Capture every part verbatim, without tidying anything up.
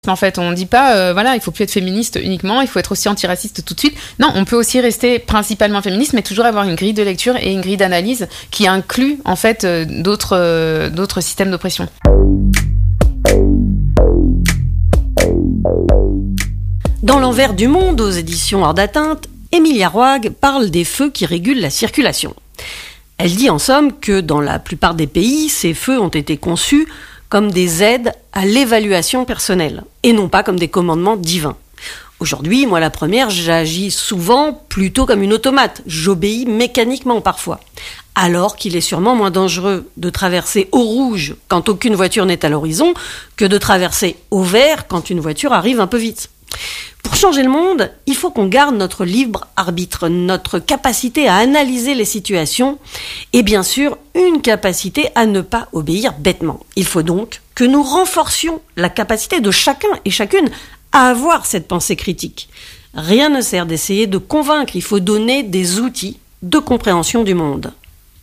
En fait, on ne dit pas, euh, voilà, il faut plus être féministe uniquement, il faut être aussi antiraciste tout de suite. Non, on peut aussi rester principalement féministe, mais toujours avoir une grille de lecture et une grille d'analyse qui inclut, en fait, euh, d'autres, euh, d'autres systèmes d'oppression. Dans l'envers du monde, aux éditions Hors d'Atteinte, Emilia Roig parle des feux qui régulent la circulation. Elle dit en somme que dans la plupart des pays, ces feux ont été conçus comme des aides à l'évaluation personnelle, et non pas comme des commandements divins. Aujourd'hui, moi la première, j'agis souvent plutôt comme une automate, j'obéis mécaniquement parfois, alors qu'il est sûrement moins dangereux de traverser au rouge quand aucune voiture n'est à l'horizon, que de traverser au vert quand une voiture arrive un peu vite. Pour changer le monde, il faut qu'on garde notre libre arbitre, notre capacité à analyser les situations et bien sûr une capacité à ne pas obéir bêtement. Il faut donc que nous renforcions la capacité de chacun et chacune à avoir cette pensée critique. Rien ne sert d'essayer de convaincre, il faut donner des outils de compréhension du monde.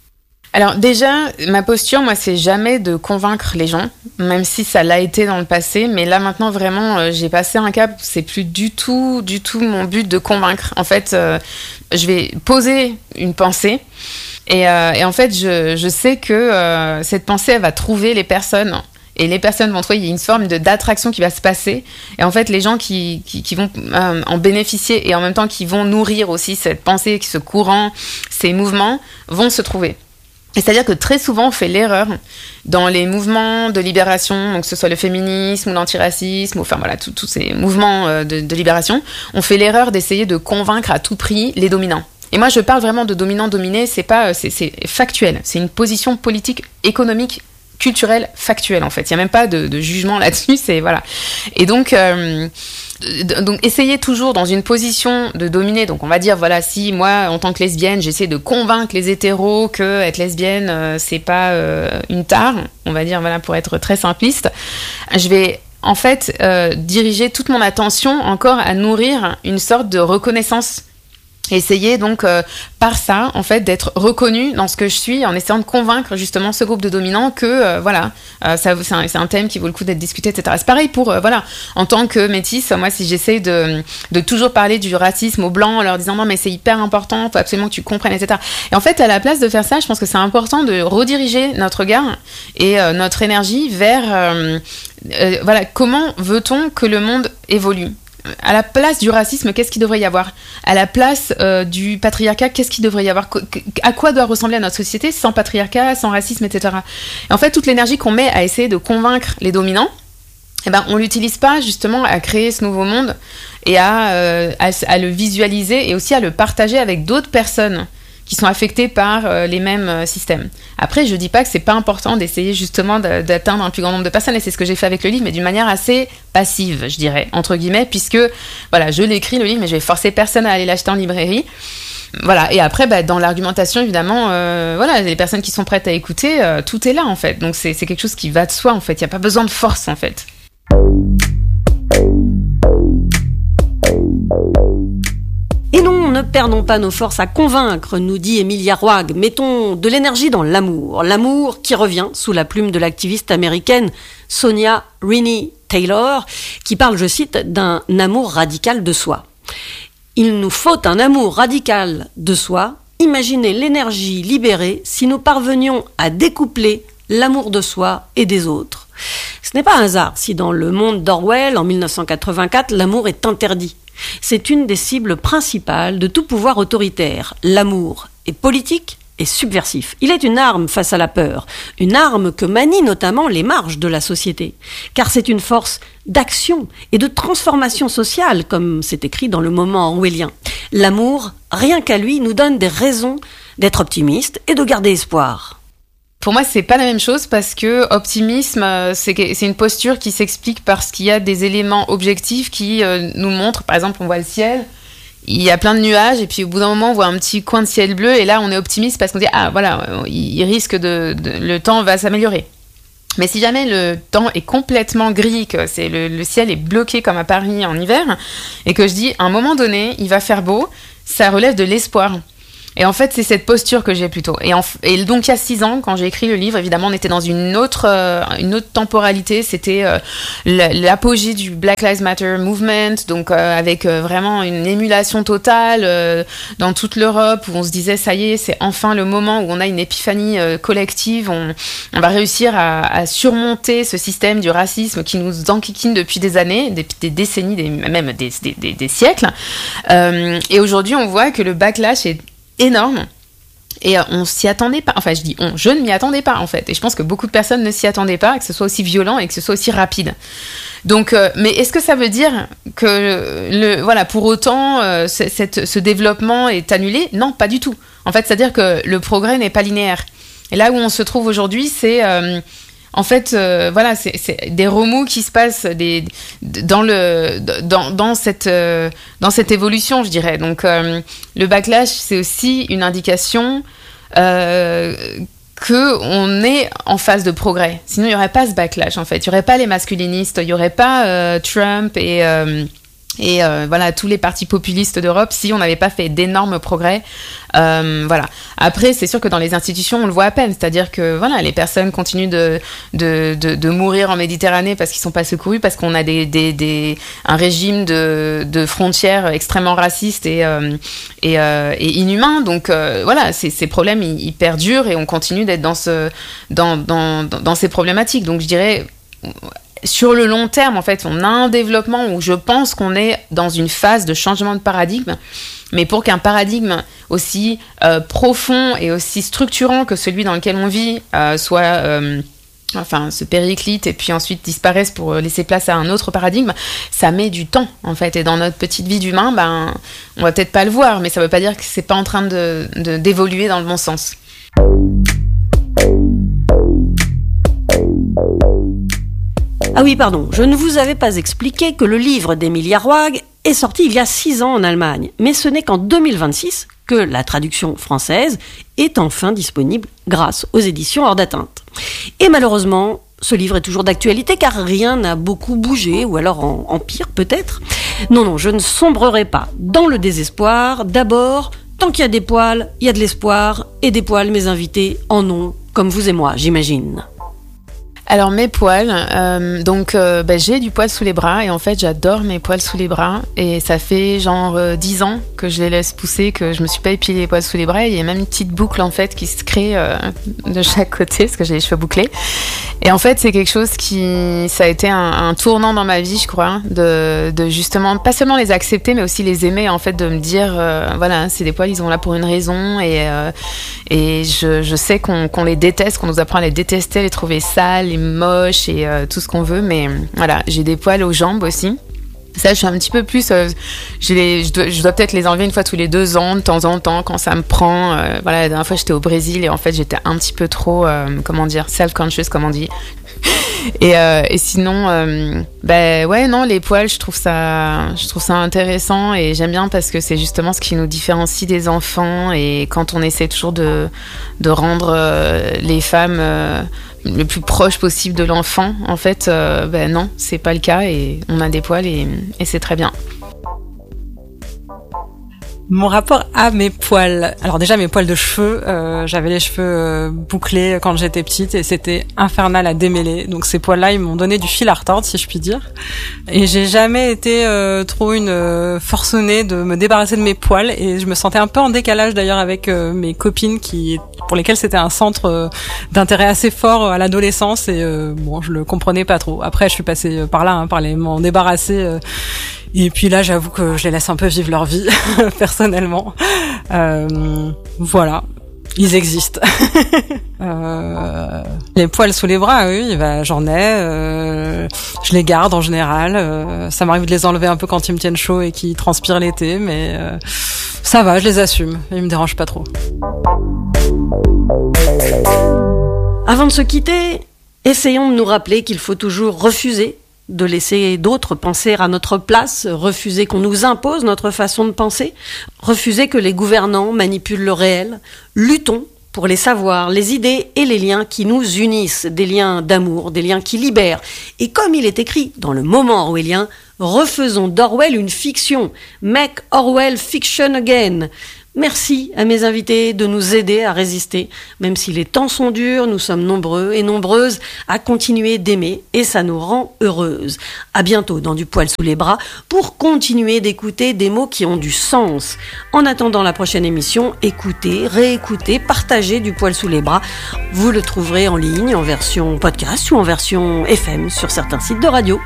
Alors déjà, ma posture, moi, c'est jamais de convaincre les gens, même si ça l'a été dans le passé, mais là maintenant vraiment, euh, j'ai passé un cap, c'est plus du tout, du tout mon but de convaincre. En fait, euh, je vais poser une pensée et, euh, et en fait, je, je sais que euh, cette pensée, elle va trouver les personnes. Et les personnes vont trouver, il y a une forme de, d'attraction qui va se passer. Et en fait, les gens qui, qui, qui vont euh, en bénéficier et en même temps qui vont nourrir aussi cette pensée, ce courant, ces mouvements, vont se trouver. Et c'est-à-dire que très souvent, on fait l'erreur dans les mouvements de libération, donc que ce soit le féminisme ou l'antiracisme, ou, enfin voilà, tous ces mouvements de, de libération, on fait l'erreur d'essayer de convaincre à tout prix les dominants. Et moi, je parle vraiment de dominant-dominé, c'est pas, c'est, c'est factuel, c'est une position politique, économique, culturelle, factuelle en fait. Il y a même pas de, de jugement là-dessus, c'est voilà. Et donc. Euh, Donc, essayez toujours dans une position de dominer. Donc, on va dire, voilà, si moi, en tant que lesbienne, j'essaie de convaincre les hétéros que être lesbienne, euh, c'est pas euh, une tare, on va dire, voilà, pour être très simpliste, je vais en fait euh, diriger toute mon attention encore à nourrir une sorte de reconnaissance. Essayer donc euh, par ça en fait d'être reconnue dans ce que je suis en essayant de convaincre justement ce groupe de dominants que euh, voilà euh, ça, c'est, un, c'est un thème qui vaut le coup d'être discuté, etc. C'est pareil pour euh, voilà en tant que métisse, moi si j'essaie de, de toujours parler du racisme aux blancs en leur disant non mais c'est hyper important, faut absolument que tu comprennes, etc. Et en fait à la place de faire ça, je pense que c'est important de rediriger notre regard et euh, notre énergie vers euh, euh, voilà comment veut-on que le monde évolue. À la place du racisme, qu'est-ce qu'il devrait y avoir ? À la place euh, du patriarcat, qu'est-ce qu'il devrait y avoir ? À quoi doit ressembler notre société sans patriarcat, sans racisme, et cetera. Et en fait, toute l'énergie qu'on met à essayer de convaincre les dominants, eh ben, on ne l'utilise pas justement à créer ce nouveau monde et à, euh, à, à le visualiser et aussi à le partager avec d'autres personnes qui sont affectés par euh, les mêmes euh, systèmes. Après, je dis pas que c'est pas important d'essayer justement de, d'atteindre un plus grand nombre de personnes, et c'est ce que j'ai fait avec le livre, mais d'une manière assez passive, je dirais, entre guillemets, puisque, voilà, je l'écris, le livre, mais je vais forcer personne à aller l'acheter en librairie. Voilà, et après, bah, dans l'argumentation, évidemment, euh, voilà, les personnes qui sont prêtes à écouter, euh, tout est là, en fait. Donc, c'est, c'est quelque chose qui va de soi, en fait. Il n'y a pas besoin de force, en fait. Et non, ne perdons pas nos forces à convaincre, nous dit Emilia Roig. Mettons de l'énergie dans l'amour. L'amour qui revient sous la plume de l'activiste américaine Sonia Renee Taylor, qui parle, je cite, d'un amour radical de soi. Il nous faut un amour radical de soi. Imaginez l'énergie libérée si nous parvenions à découpler l'amour de soi et des autres. Ce n'est pas un hasard si dans Le Monde d'Orwell, en dix-neuf cent quatre-vingt-quatre, l'amour est interdit. C'est une des cibles principales de tout pouvoir autoritaire. L'amour est politique et subversif. Il est une arme face à la peur, une arme que manient notamment les marges de la société, car c'est une force d'action et de transformation sociale, comme c'est écrit dans le moment orwellien. L'amour, rien qu'à lui, nous donne des raisons d'être optimistes et de garder espoir. Pour moi, c'est pas la même chose parce que optimisme, c'est, c'est une posture qui s'explique parce qu'il y a des éléments objectifs qui euh, nous montrent, par exemple, on voit le ciel, il y a plein de nuages et puis au bout d'un moment, on voit un petit coin de ciel bleu et là, on est optimiste parce qu'on dit ah voilà, il, il risque de, de, le temps va s'améliorer. Mais si jamais le temps est complètement gris, que c'est le, le ciel est bloqué comme à Paris en hiver et que je dis à un moment donné, il va faire beau, ça relève de l'espoir. Et en fait, c'est cette posture que j'ai plutôt. Et, en, et donc, il y a six ans, quand j'ai écrit le livre, évidemment, on était dans une autre, euh, une autre temporalité. C'était euh, l'apogée du Black Lives Matter movement, donc euh, avec euh, vraiment une émulation totale euh, dans toute l'Europe, où on se disait, ça y est, c'est enfin le moment où on a une épiphanie euh, collective. On, on va réussir à, à surmonter ce système du racisme qui nous enquiquine depuis des années, des, des décennies, des, même des, des, des, des siècles. Euh, et aujourd'hui, on voit que le backlash est énorme et on s'y attendait pas, enfin je dis on, je ne m'y attendais pas en fait, et je pense que beaucoup de personnes ne s'y attendaient pas, que ce soit aussi violent et que ce soit aussi rapide. Donc euh, mais est-ce que ça veut dire que le, voilà, pour autant euh, cette, ce développement est annulé? Non, pas du tout. En fait, c'est-à-dire que le progrès n'est pas linéaire, et là où on se trouve aujourd'hui, c'est euh, en fait, euh, voilà, c'est, c'est des remous qui se passent des, dans, le, dans, dans, cette, euh, dans cette évolution, je dirais. Donc, euh, le backlash, c'est aussi une indication euh, qu'on est en phase de progrès. Sinon, il n'y aurait pas ce backlash, en fait. Il n'y aurait pas les masculinistes, il n'y aurait pas euh, Trump et... Euh, et euh, voilà, tous les partis populistes d'Europe, si on n'avait pas fait d'énormes progrès. Euh, voilà. Après, c'est sûr que dans les institutions, on le voit à peine. C'est-à-dire que voilà, les personnes continuent de, de, de, de mourir en Méditerranée parce qu'ils ne sont pas secourus, parce qu'on a des, des, des, un régime de, de frontières extrêmement raciste et, euh, et, euh, et inhumain. Donc euh, voilà, ces, ces problèmes, ils, ils perdurent et on continue d'être dans, ce, dans, dans, dans, dans ces problématiques. Donc je dirais... Sur le long terme, en fait, on a un développement où je pense qu'on est dans une phase de changement de paradigme. Mais pour qu'un paradigme aussi euh, profond et aussi structurant que celui dans lequel on vit euh, soit... Euh, enfin, se périclite et puis ensuite disparaisse pour laisser place à un autre paradigme, ça met du temps, en fait. Et dans notre petite vie d'humain, ben, on va peut-être pas le voir, mais ça veut pas dire que c'est pas en train de, de, d'évoluer dans le bon sens. Ah oui, pardon, je ne vous avais pas expliqué que le livre d'Emilia Roig est sorti il y a six ans en Allemagne, mais ce n'est qu'en deux mille vingt-six que la traduction française est enfin disponible grâce aux éditions Hors d'Atteinte. Et malheureusement, ce livre est toujours d'actualité car rien n'a beaucoup bougé, ou alors en, en pire peut-être. Non, non, je ne sombrerai pas dans le désespoir. D'abord, tant qu'il y a des poils, il y a de l'espoir, et des poils, mes invités en ont, comme vous et moi, j'imagine. Alors mes poils, euh, donc euh, bah, j'ai du poil sous les bras et en fait j'adore mes poils sous les bras et ça fait genre euh, dix ans que je les laisse pousser, que je me suis pas épilé les poils sous les bras. Il y a même une petite boucle en fait qui se crée euh, de chaque côté parce que j'ai les cheveux bouclés. Et en fait c'est quelque chose qui, ça a été un, un tournant dans ma vie, je crois, de, de justement pas seulement les accepter mais aussi les aimer, en fait, de me dire euh, voilà, c'est des poils, ils sont là pour une raison et euh, et je, je sais qu'on, qu'on les déteste, qu'on nous apprend à les détester, les trouver sales, les moche et euh, tout ce qu'on veut, mais voilà, j'ai des poils aux jambes aussi. Ça, je suis un petit peu plus... Euh, je, les, je, dois, je dois peut-être les enlever une fois tous les deux ans, de temps en temps, quand ça me prend. Euh, voilà, la dernière fois, j'étais au Brésil et en fait, j'étais un petit peu trop, euh, comment dire, self-conscious, comme on dit. Et, euh, et sinon, euh, ben ouais, non, les poils, je trouve ça, je trouve ça intéressant et j'aime bien parce que c'est justement ce qui nous différencie des enfants. Et quand on essaie toujours de, de rendre euh, les femmes euh, le plus proche possible de l'enfant, en fait, euh, ben non, c'est pas le cas et on a des poils et, et c'est très bien. Mon rapport à mes poils. Alors déjà mes poils de cheveux, euh, j'avais les cheveux euh, bouclés quand j'étais petite et c'était infernal à démêler. Donc ces poils-là, ils m'ont donné du fil à retordre, si je puis dire. Et j'ai jamais été euh, trop une euh, forcenée de me débarrasser de mes poils et je me sentais un peu en décalage d'ailleurs avec euh, mes copines qui, pour lesquelles c'était un centre euh, d'intérêt assez fort à l'adolescence et euh, bon, je le comprenais pas trop. Après, je suis passée par là, hein, par les m'en débarrasser. Euh, Et puis là, j'avoue que je les laisse un peu vivre leur vie, personnellement. Euh, voilà, ils existent. euh, les poils sous les bras, oui, bah, j'en ai. Euh, je les garde en général. Euh, ça m'arrive de les enlever un peu quand ils me tiennent chaud et qu'ils transpirent l'été, mais euh, ça va, je les assume. Ils me dérangent pas trop. Avant de se quitter, essayons de nous rappeler qu'il faut toujours refuser de laisser d'autres penser à notre place, refuser qu'on nous impose notre façon de penser, refuser que les gouvernants manipulent le réel. Luttons pour les savoirs, les idées et les liens qui nous unissent, des liens d'amour, des liens qui libèrent. Et comme il est écrit dans le moment orwellien, refaisons d'Orwell une fiction. Make Orwell fiction again. Merci à mes invités de nous aider à résister. Même si les temps sont durs, nous sommes nombreux et nombreuses à continuer d'aimer et ça nous rend heureuses. À bientôt dans Du poil sous les bras pour continuer d'écouter des mots qui ont du sens. En attendant la prochaine émission, écoutez, réécoutez, partagez Du poil sous les bras. Vous le trouverez en ligne, en version podcast ou en version F M sur certains sites de radio.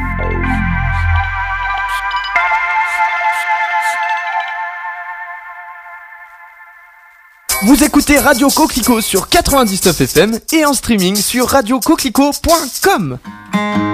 Vous écoutez Radio Coquelicot sur quatre-vingt-dix-neuf F M et en streaming sur radio coquelicot point com.